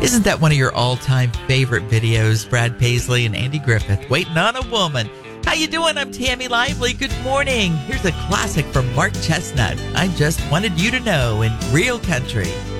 Isn't that one of your all-time favorite videos? Brad Paisley and Andy Griffith, Waiting on a Woman. How you doing? I'm Tammy Lively. Good morning. Here's a classic from Mark Chestnut. I Just Wanted You to Know in Real Country.